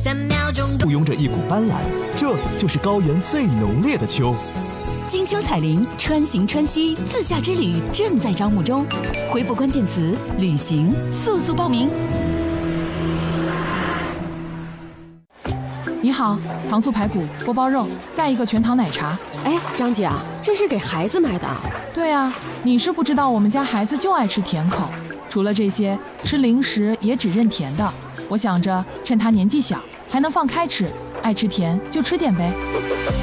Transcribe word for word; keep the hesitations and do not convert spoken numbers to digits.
三秒钟。 簇拥着一股斑斓，这就是高原最浓烈的秋。 金秋彩铃穿行川西自驾之旅正在招募中，回复关键词“旅行”，速速报名。 你好，糖醋排骨、锅包肉，再一个全糖奶茶。 哎，张姐啊，这是给孩子买的。 对啊，你是不知道我们家孩子就爱吃甜口，除了这些，吃零食也只认甜的。我想着趁他年纪小，还能放开吃，爱吃甜就吃点呗。